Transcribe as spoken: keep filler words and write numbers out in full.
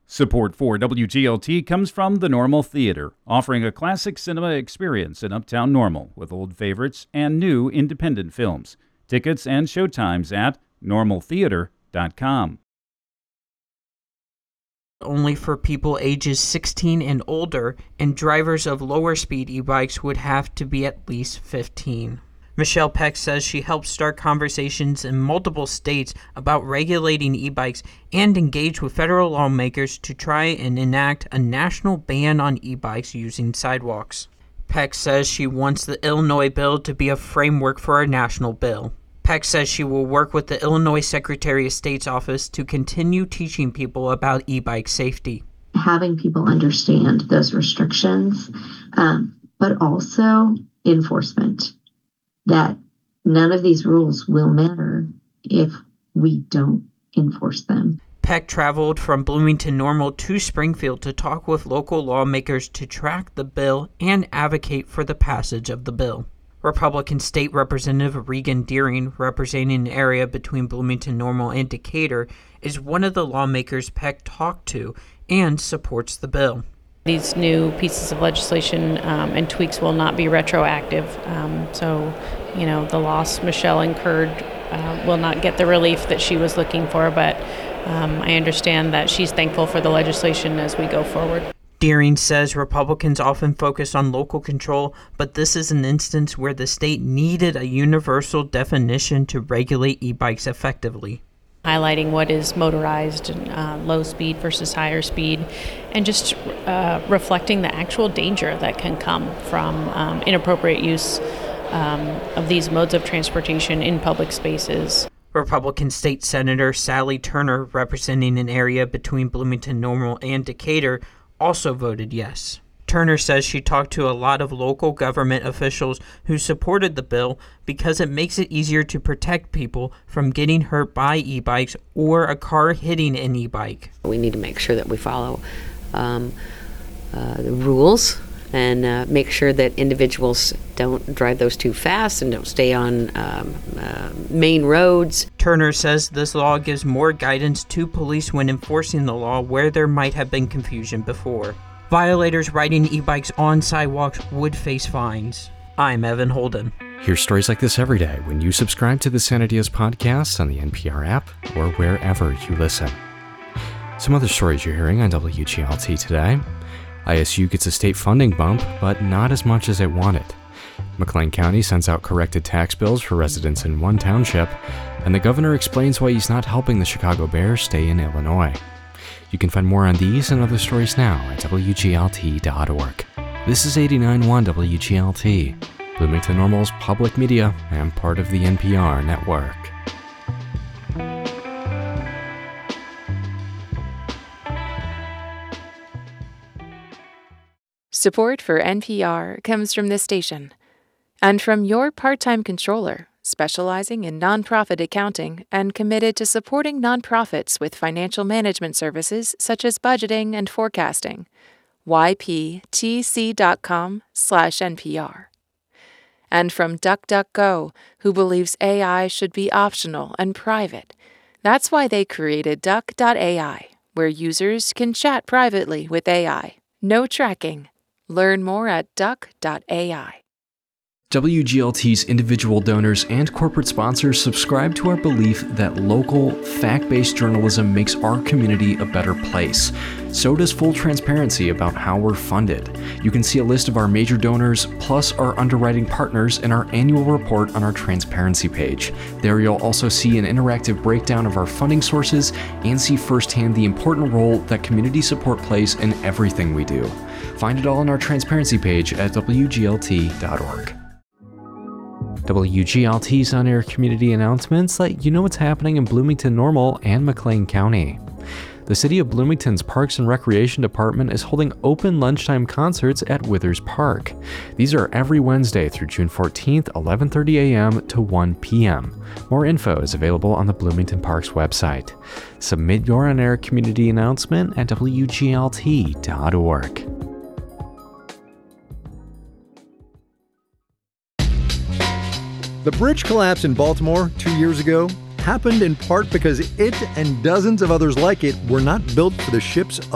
Support for W G L T comes from the Normal Theater, offering a classic cinema experience in Uptown Normal with old favorites and new independent films. Tickets and showtimes at normal theater dot com. Only for people ages sixteen and older, and drivers of lower speed e-bikes would have to be at least fifteen. Michelle Peck says she helped start conversations in multiple states about regulating e-bikes and engage with federal lawmakers to try and enact a national ban on e-bikes using sidewalks. Peck says she wants the Illinois bill to be a framework for a national bill. Peck says she will work with the Illinois Secretary of State's office to continue teaching people about e-bike safety. Having people understand those restrictions, um, but also enforcement. That none of these rules will matter if we don't enforce them. Peck traveled from Bloomington Normal to Springfield to talk with local lawmakers to track the bill and advocate for the passage of the bill. Republican State Representative Regan Deering, representing an area between Bloomington Normal and Decatur, is one of the lawmakers Peck talked to and supports the bill. These new pieces of legislation um, and tweaks will not be retroactive. Um, so, you know, the loss Michelle incurred uh, will not get the relief that she was looking for, but um, I understand that she's thankful for the legislation as we go forward. Deering says Republicans often focus on local control, but this is an instance where the state needed a universal definition to regulate e-bikes effectively. Highlighting what is motorized, uh, low speed versus higher speed, and just uh, reflecting the actual danger that can come from um, inappropriate use um, of these modes of transportation in public spaces. Republican State Senator Sally Turner, representing an area between Bloomington Normal and Decatur, also voted yes. Turner says she talked to a lot of local government officials who supported the bill because it makes it easier to protect people from getting hurt by e-bikes or a car hitting an e-bike. We need to make sure that we follow um, uh, the rules and uh, make sure that individuals don't drive those too fast and don't stay on um, uh, main roads. Turner says this law gives more guidance to police when enforcing the law where there might have been confusion before. Violators riding e-bikes on sidewalks would face fines. I'm Evan Holden. Hear stories like this every day when you subscribe to the Sanadias podcast on the N P R app or wherever you listen. Some other stories you're hearing on W G L T today. I S U gets a state funding bump, but not as much as it wanted. McLean County sends out corrected tax bills for residents in one township, and the governor explains why he's not helping the Chicago Bears stay in Illinois. You can find more on these and other stories now at W G L T dot org. This is eighty-nine point one W G L T, Bloomington Normal's public media and part of the N P R network. Support for N P R comes from this station and from your part-time controller, specializing in nonprofit accounting and committed to supporting nonprofits with financial management services such as budgeting and forecasting. Y P T C dot com slash N P R. And from DuckDuckGo, who believes A I should be optional and private. That's why they created Duck dot A I, where users can chat privately with A I. No tracking. Learn more at Duck dot A I. W G L T's individual donors and corporate sponsors subscribe to our belief that local, fact-based journalism makes our community a better place. So does full transparency about how we're funded. You can see a list of our major donors, plus our underwriting partners in our annual report on our transparency page. There you'll also see an interactive breakdown of our funding sources and see firsthand the important role that community support plays in everything we do. Find it all on our transparency page at W G L T dot org. W G L T's on-air community announcements let you know what's happening in Bloomington Normal and McLean County. The City of Bloomington's Parks and Recreation Department is holding open lunchtime concerts at Withers Park. These are every Wednesday through June fourteenth, eleven thirty a.m. to one p.m. More info is available on the Bloomington Parks website. Submit your on-air community announcement at W G L T dot org. The bridge collapse in Baltimore two years ago happened in part because it and dozens of others like it were not built for the ship's